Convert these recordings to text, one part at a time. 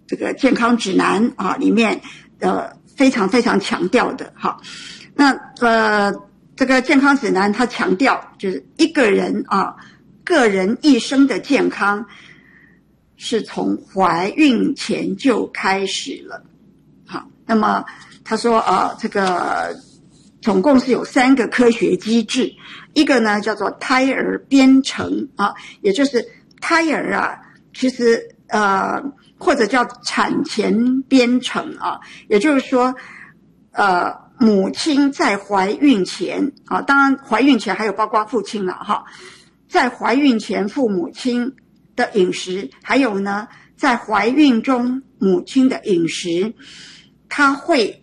这个健康指南啊里面非常非常强调的哈。那这个健康指南它强调就是一个人啊个人一生的健康是从怀孕前就开始了。好，那么他说这个总共是有3个科学机制，一个呢叫做胎儿编程啊，也就是胎儿啊，其实或者叫产前编程啊，也就是说母亲在怀孕前啊，当然怀孕前还有包括父亲了哈，在怀孕前父母亲的饮食，还有呢在怀孕中母亲的饮食，它会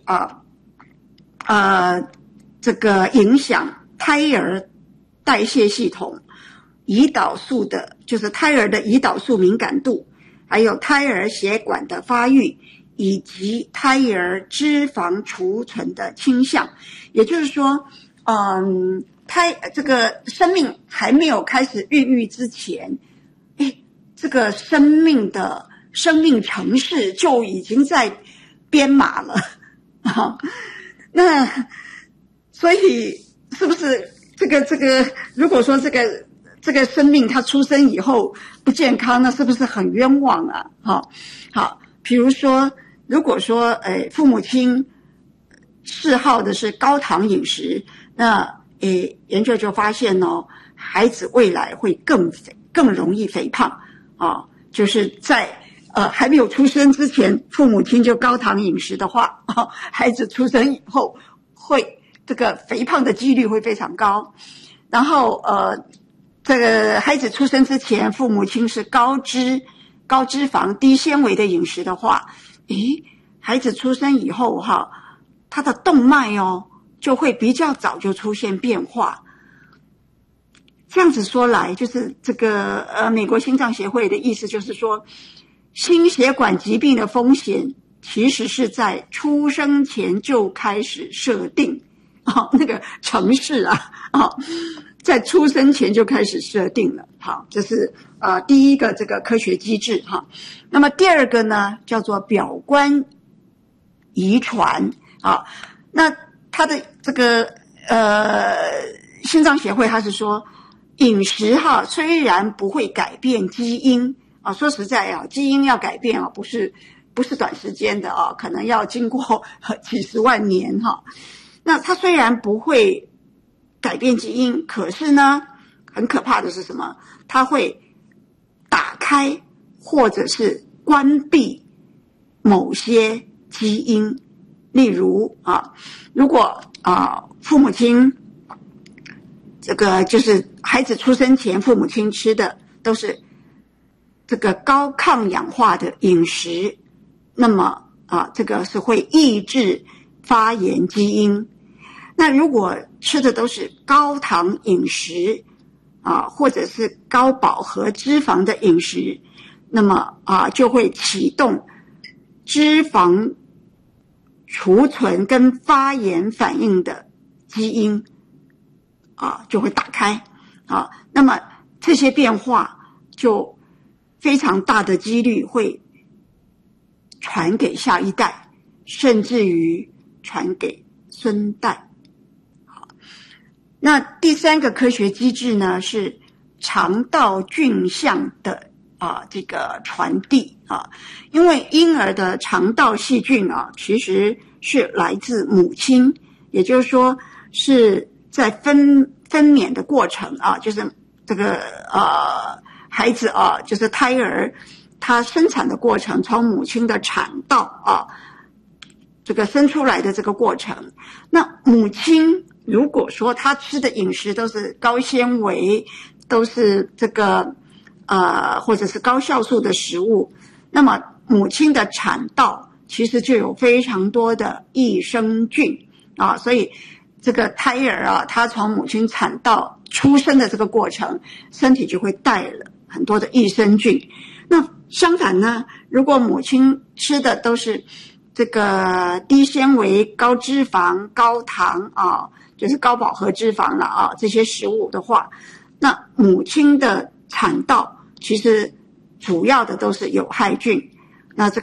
这个影响胎儿代谢系统、胰岛素的，就是胎儿的胰岛素敏感度，还有胎儿血管的发育，以及胎儿脂肪储存的倾向。也就是说这个生命还没有开始孕育之前，这个生命程式就已经在编码了那所以是不是这个如果说这个生命它出生以后不健康，那是不是很冤枉啊？好，比如说如果说父母亲嗜好的是高糖饮食，那研究就发现孩子未来会更容易肥胖啊，就是在还没有出生之前父母亲就高糖饮食的话孩子出生以后会这个肥胖的几率会非常高。然后这个孩子出生之前父母亲是高脂肪低纤维的饮食的话，孩子出生以后他的动脉就会比较早就出现变化。这样子说来，就是这个美国心脏协会的意思就是说，心血管疾病的风险其实是在出生前就开始设定那个程式在出生前就开始设定了。好，这是第一个这个科学机制那么第二个呢叫做表观遗传那它的这个心脏协会它是说，饮食虽然不会改变基因说实在基因要改变不是短时间的可能要经过几十万年那它虽然不会改变基因，可是呢很可怕的是什么？它会打开或者是关闭某些基因。例如如果父母亲这个就是孩子出生前父母亲吃的都是这个高抗氧化的饮食，那么这个是会抑制发炎基因。那如果吃的都是高糖饮食或者是高饱和脂肪的饮食，那么就会启动脂肪储存跟发炎反应的基因就会打开那么这些变化就非常大的几率会传给下一代，甚至于传给孙代。那第三个科学机制呢是肠道菌相的这个传递因为婴儿的肠道细菌其实是来自母亲，也就是说是在分娩的过程就是这个孩子就是胎儿他生产的过程，从母亲的产道这个生出来的这个过程。那母亲如果说他吃的饮食都是高纤维，都是这个或者是高酵素的食物，那么母亲的产道其实就有非常多的益生菌所以这个胎儿他从母亲产道出生的这个过程，身体就会带了很多的益生菌。那相反呢，如果母亲吃的都是这个低纤维、高脂肪、高糖就是高饱和脂肪了这些食物的话，那母亲的产道其实主要的都是有害菌。那这